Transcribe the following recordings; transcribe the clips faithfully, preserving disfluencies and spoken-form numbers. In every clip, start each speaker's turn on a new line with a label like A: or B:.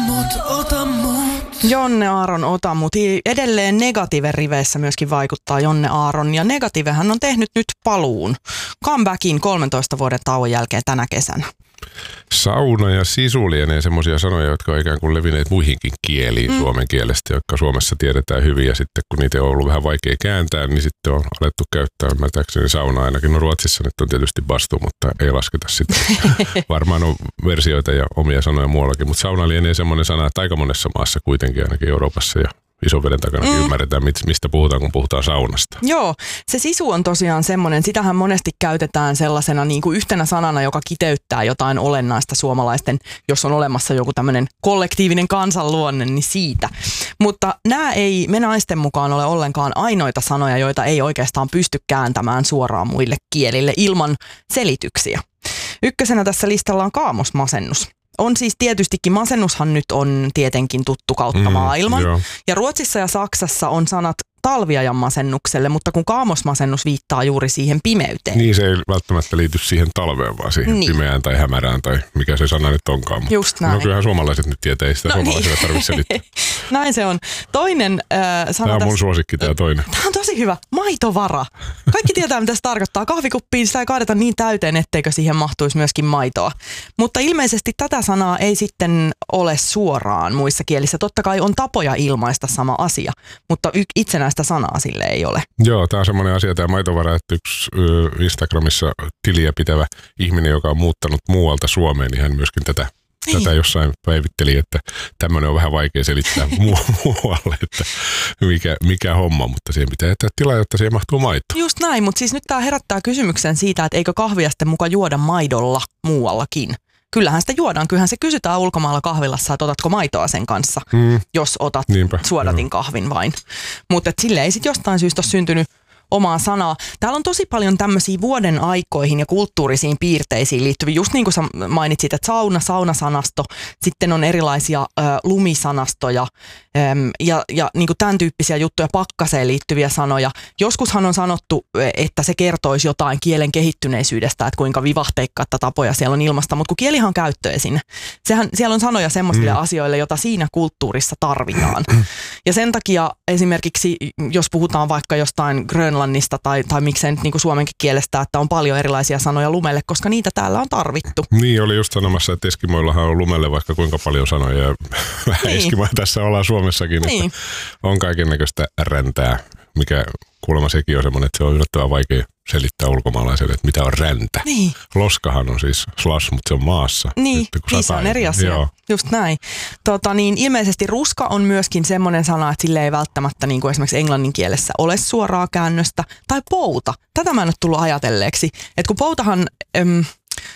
A: mut, ota mut.
B: Jonne Aaron, ota mut. Edelleen Negative-riveissä myöskin vaikuttaa Jonne Aaron. Ja Negativehän on tehnyt nyt paluun. Comebackin kolmentoista vuoden tauon jälkeen tänä kesänä.
C: Sauna ja sisu lienee semmoisia sanoja, jotka on ikään kuin levinneet muihinkin kieliin mm. suomen kielestä, jotka Suomessa tiedetään hyvin. Ja sitten kun niitä on ollut vähän vaikea kääntää, niin sitten on alettu käyttää ymmärtääkseni sauna ainakin. No Ruotsissa nyt on tietysti bastu, mutta ei lasketa sitä. Varmaan on versioita ja omia sanoja muuallakin, mutta sauna lienee semmoinen sana, että aika monessa maassa kuitenkin ainakin Euroopassa ja Isoveden takana mm. ymmärretään, mistä puhutaan, kun puhutaan saunasta.
B: Joo, se sisu on tosiaan semmoinen, sitähän monesti käytetään sellaisena niin kuin yhtenä sanana, joka kiteyttää jotain olennaista suomalaisten, jos on olemassa joku tämmöinen kollektiivinen kansanluonne, niin siitä. Mutta nämä ei me naisten mukaan ole ollenkaan ainoita sanoja, joita ei oikeastaan pysty kääntämään suoraan muille kielille ilman selityksiä. Ykkösenä tässä listalla on kaamosmasennus. On siis tietystikin, masennushan nyt on tietenkin tuttu kautta maailman. Mm, ja Ruotsissa ja Saksassa on sanat talviajan masennukselle, mutta kun kaamosmasennus viittaa juuri siihen pimeyteen.
C: Niin, se ei välttämättä liity siihen talveen, vaan siihen niin. pimeään tai hämärään tai mikä se sana nyt onkaan. Mutta
B: just näin.
C: No kyllähän suomalaiset nyt tietää, ei sitä no suomalaisille niin. tarvitse selittää.
B: Näin se on. Toinen äh, sana.
C: Tämä on mun suosikki, tämä toinen.
B: Tämä on tosi hyvä. Maitovara. Kaikki tietää, mitä se tarkoittaa. Kahvikuppiin sitä ei kaadeta niin täyteen, etteikö siihen mahtuisi myöskin maitoa. Mutta ilmeisesti tätä sanaa ei sitten ole suoraan muissa kielissä. Totta kai on tapoja ilmaista sama asia, mutta y- itsenäistä sanaa sille ei ole.
C: Joo, tämä on semmoinen asia, tämä maitovara, että yksi ö, Instagramissa tiliä pitävä ihminen, joka on muuttanut muualta Suomeen, niin hän myöskin tätä, tätä jossain päivitteli, että tämmöinen on vähän vaikea selittää muualle, että mikä, mikä homma, mutta siihen pitää jättää tilaa, jotta siihen mahtuu maito.
B: Just näin, mutta siis nyt tämä herättää kysymyksen siitä, että eikö kahvia sitten muka juoda maidolla muuallakin. Kyllähän sitä juodaan, kyllähän se kysytään ulkomailla kahvilassa, että otatko maitoa sen kanssa, mm. jos otat Niinpä, suodatin joo. kahvin vain. Mutta sille ei sitten jostain syystä ole syntynyt omaa sanaa. Täällä on tosi paljon tämmöisiä vuoden aikoihin ja kulttuurisiin piirteisiin liittyviä, just niin kuin sä mainitsit, että sauna, saunasanasto, sitten on erilaisia ö, lumisanastoja ö, ja, ja niin kuin tämän tyyppisiä juttuja, pakkaseen liittyviä sanoja. Joskushan on sanottu, että se kertoisi jotain kielen kehittyneisyydestä, että kuinka vivahteikkaita tapoja siellä on ilmasta, mutta kun kielihan on käyttöesin, sehän, siellä on sanoja semmoisille mm. asioille, joita siinä kulttuurissa tarvitaan. Ja sen takia esimerkiksi, jos puhutaan vaikka jostain Grönlannista tai, tai miksei nyt niin kuin suomenkin kielestä, että on paljon erilaisia sanoja lumelle, koska niitä täällä on tarvittu.
C: Niin, oli just sanomassa, että Eskimoillahan on lumelle vaikka kuinka paljon sanoja. Ja vähän niin. Eskimoja tässä ollaan Suomessakin, niin. Että on kaikennäköistä räntää, mikä kuulemma sekin on semmoinen, että se on yllättävän vaikea selittää ulkomaalaiselle, että mitä on räntä. Niin. Loskahan on siis slash, mutta se on maassa.
B: Niin,
C: nyt,
B: niin se on eri asia. Joo. Just näin. Tota, niin, ilmeisesti ruska on myöskin semmoinen sana, että sille ei välttämättä niin kuin esimerkiksi englannin kielessä ole suoraa käännöstä. Tai pouta. Tätä mä en ole tullut ajatelleeksi. Että kun poutahan... Äm,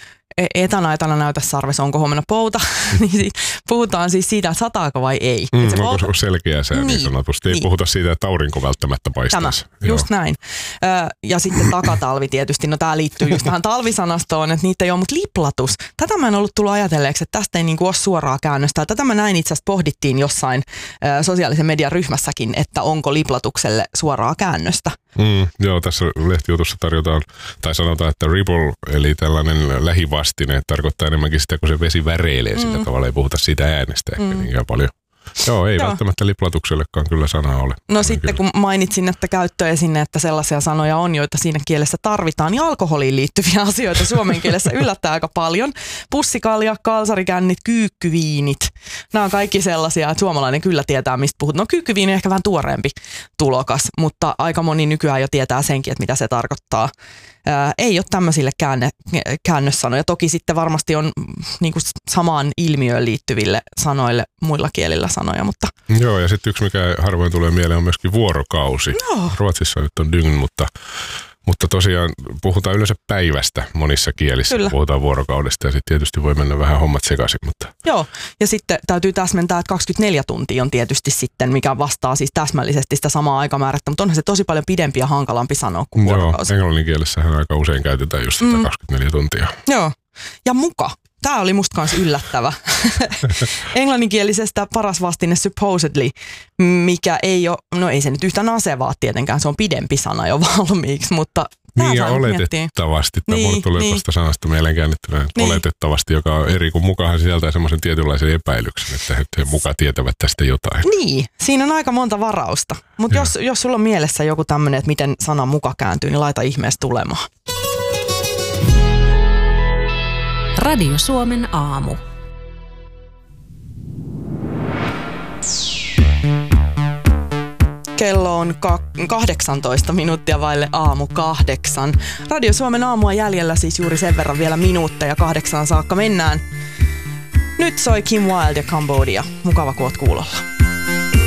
B: etana etana näytä sarvessa, onko huomenna pouta, niin puhutaan siis siitä, että sataako vai ei.
C: Mm, onko pouta... se selkeä se niin, niin sanotusti. Ei niin. puhuta siitä, että aurinko välttämättä paistaisi.
B: Tämä, just näin. Ö, ja sitten takatalvi tietysti, no tämä liittyy just tähän talvisanastoon, että niitä ei ole, mutta liplatus. Tätä mä en ollut tullut ajatelleeksi, että tästä ei niinku ole suoraa käännöstä. Tätä mä näin itse asiassa pohdittiin jossain ö, sosiaalisen median ryhmässäkin, että onko liplatukselle suoraa käännöstä.
C: Mm, joo, tässä lehtijutussa tarjotaan, tai sanotaan, että ripple, eli tällainen lähivastine, tarkoittaa enemmänkin sitä, kun se vesi väreilee mm. sillä tavalla, ei puhuta siitä äänestä ehkä mm. niinkään paljon. Joo, ei Joo. välttämättä liplatuksellekaan kyllä sanaa ole.
B: No sitten kyllä. kun mainitsin, että käyttöesinne, että sellaisia sanoja on, joita siinä kielessä tarvitaan, niin alkoholiin liittyviä asioita suomen kielessä yllättää aika paljon. Pussikalja, kalsarikännit, kyykkyviinit. Nämä on kaikki sellaisia, että suomalainen kyllä tietää, mistä puhut. No kyykkyviini on ehkä vähän tuoreempi tulokas, mutta aika moni nykyään jo tietää senkin, että mitä se tarkoittaa. Ää, ei ole tämmöisille käänne, käännössanoja. Toki sitten varmasti on niin kuin samaan ilmiöön liittyville sanoille muilla kielillä sanoja, mutta...
C: Joo, ja sitten yksi, mikä harvoin tulee mieleen, on myöskin vuorokausi. Joo. Ruotsissa nyt on dygn, mutta, mutta tosiaan puhutaan yleensä päivästä monissa kielissä. Kyllä. Puhutaan vuorokaudesta ja sitten tietysti voi mennä vähän hommat sekaisin. Mutta...
B: Joo, ja sitten täytyy täsmentää, että kaksikymmentäneljä tuntia on tietysti sitten, mikä vastaa siis täsmällisesti sitä samaa aikamäärättä, mutta onhan se tosi paljon pidempi ja hankalampi sanoa kuin vuorokausi.
C: Joo, englannin kielessähän aika usein käytetään just mm. kaksikymmentäneljä tuntia.
B: Joo, ja muka. Tämä oli musta kanssa yllättävä. Englanninkielisestä paras vastine supposedly, mikä ei ole, no ei se nyt yhtä nasevaa tietenkään, se on pidempi sana jo valmiiksi, mutta
C: Niin ja oletettavasti. Tämä niin, tuli niin. tuosta sanasta mieleen käännettynä. Niin. Oletettavasti, joka on eri, kun mukahan sisältää semmoisen tietynlaisen epäilyksen, että he muka tietävät tästä jotain.
B: Niin, siinä on aika monta varausta. Mutta jos, jos sulla on mielessä joku tämmöinen, että miten sana muka kääntyy, niin laita ihmeessä tulemaan.
D: Radio Suomen aamu.
B: Kello on kahdeksantoista minuuttia vaille aamu kahdeksan. Radio Suomen aamua jäljellä siis juuri sen verran vielä minuutteja kahdeksaan saakka mennään. Nyt soi Kim Wilde ja Cambodia. Mukava kun oot kuulolla.